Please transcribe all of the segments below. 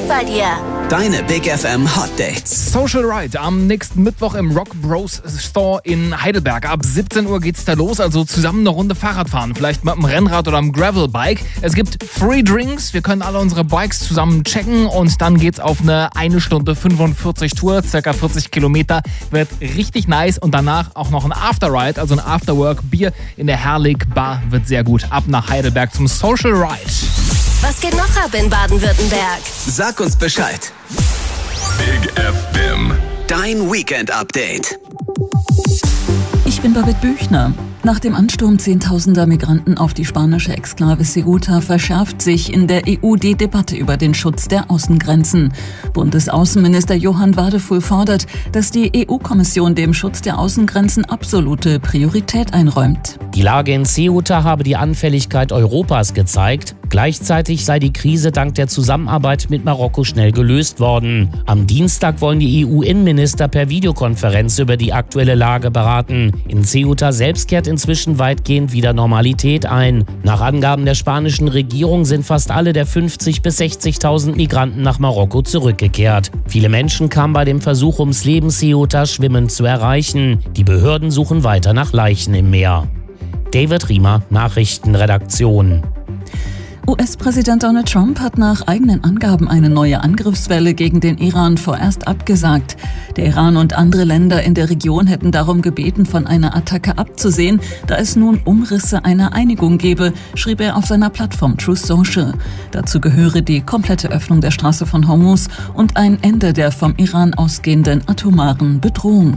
Update bei dir. Deine Big FM Hot Dates. Social Ride am nächsten Mittwoch im Rock Bros Store in Heidelberg. Ab 17 Uhr geht's da los, also zusammen eine Runde Fahrrad fahren. Vielleicht mit einem Rennrad oder einem Gravelbike. Es gibt Free Drinks, wir können alle unsere Bikes zusammen checken und dann geht's auf eine 1 Stunde 45 Tour, circa 40 Kilometer. Wird richtig nice und danach auch noch ein Afterride, also ein Afterwork. Bier in der Herrlig Bar wird sehr gut. Ab nach Heidelberg zum Social Ride. Was geht noch ab in Baden-Württemberg? Sag uns Bescheid. Big FM. Dein Weekend-Update. Ich bin Babette Büchner. Nach dem Ansturm zehntausender Migranten auf die spanische Exklave Ceuta verschärft sich in der EU die Debatte über den Schutz der Außengrenzen. Bundesaußenminister Johann Wadefuhl fordert, dass die EU-Kommission dem Schutz der Außengrenzen absolute Priorität einräumt. Die Lage in Ceuta habe die Anfälligkeit Europas gezeigt. Gleichzeitig sei die Krise dank der Zusammenarbeit mit Marokko schnell gelöst worden. Am Dienstag wollen die EU-Innenminister per Videokonferenz über die aktuelle Lage beraten. In Ceuta selbst kehrt inzwischen weitgehend wieder Normalität ein. Nach Angaben der spanischen Regierung sind fast alle der 50.000 bis 60.000 Migranten nach Marokko zurückgekehrt. Viele Menschen kamen bei dem Versuch ums Leben, Ceuta schwimmend zu erreichen. Die Behörden suchen weiter nach Leichen im Meer. David Riemer, Nachrichtenredaktion. US-Präsident Donald Trump hat nach eigenen Angaben eine neue Angriffswelle gegen den Iran vorerst abgesagt. Der Iran und andere Länder in der Region hätten darum gebeten, von einer Attacke abzusehen, da es nun Umrisse einer Einigung gebe, schrieb er auf seiner Plattform Truth Social. Dazu gehöre die komplette Öffnung der Straße von Hormuz und ein Ende der vom Iran ausgehenden atomaren Bedrohung.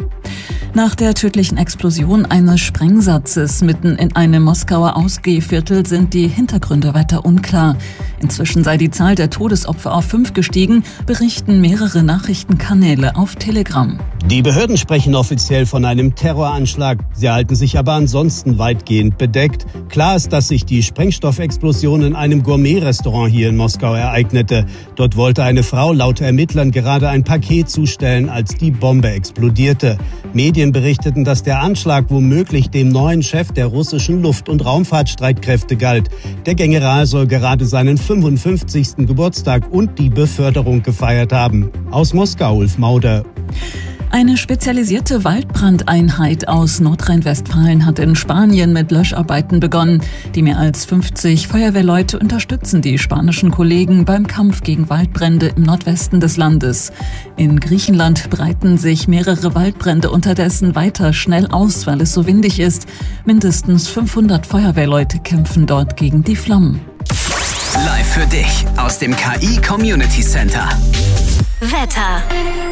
Nach der tödlichen Explosion eines Sprengsatzes mitten in einem Moskauer Ausgehviertel sind die Hintergründe weiter unklar. Inzwischen sei die Zahl der Todesopfer auf 5 gestiegen, berichten mehrere Nachrichtenkanäle auf Telegram. Die Behörden sprechen offiziell von einem Terroranschlag. Sie halten sich aber ansonsten weitgehend bedeckt. Klar ist, dass sich die Sprengstoffexplosion in einem Gourmet-Restaurant hier in Moskau ereignete. Dort wollte eine Frau laut Ermittlern gerade ein Paket zustellen, als die Bombe explodierte. Medien berichteten, dass der Anschlag womöglich dem neuen Chef der russischen Luft- und Raumfahrtstreitkräfte galt. Der General soll gerade seinen 55. Geburtstag und die Beförderung gefeiert haben. Aus Moskau, Ulf Mauder. Eine spezialisierte Waldbrandeinheit aus Nordrhein-Westfalen hat in Spanien mit Löscharbeiten begonnen. Die mehr als 50 Feuerwehrleute unterstützen die spanischen Kollegen beim Kampf gegen Waldbrände im Nordwesten des Landes. In Griechenland breiten sich mehrere Waldbrände unterdessen weiter schnell aus, weil es so windig ist. Mindestens 500 Feuerwehrleute kämpfen dort gegen die Flammen. Live für dich aus dem KI Community Center. Wetter.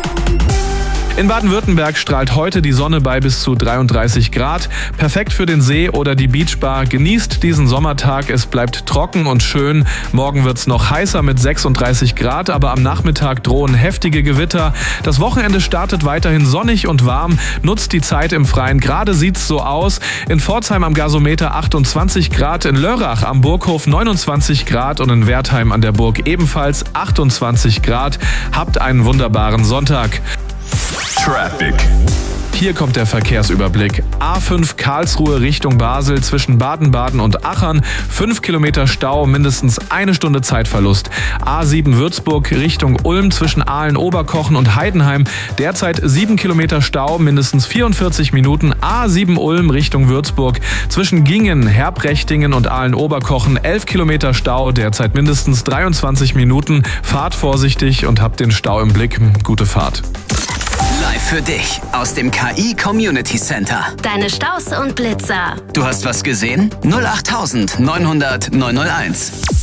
In Baden-Württemberg strahlt heute die Sonne bei bis zu 33 Grad. Perfekt für den See oder die Beachbar. Genießt diesen Sommertag. Es bleibt trocken und schön. Morgen wird's noch heißer mit 36 Grad, aber am Nachmittag drohen heftige Gewitter. Das Wochenende startet weiterhin sonnig und warm. Nutzt die Zeit im Freien. Gerade sieht's so aus. In Pforzheim am Gasometer 28 Grad, in Lörrach am Burghof 29 Grad und in Wertheim an der Burg ebenfalls 28 Grad. Habt einen wunderbaren Sonntag. Traffic. Hier kommt der Verkehrsüberblick. A5 Karlsruhe Richtung Basel zwischen Baden-Baden und Achern. 5 Kilometer Stau, mindestens 1 Stunde Zeitverlust. A7 Würzburg Richtung Ulm zwischen Aalen-Oberkochen und Heidenheim. Derzeit 7 Kilometer Stau, mindestens 44 Minuten. A7 Ulm Richtung Würzburg zwischen Gingen, Herbrechtingen und Aalen-Oberkochen. 11 Kilometer Stau, derzeit mindestens 23 Minuten. Fahrt vorsichtig und habt den Stau im Blick. Gute Fahrt. Live für dich aus dem KI Community Center. Deine Staus und Blitzer. Du hast was gesehen? 08900 901.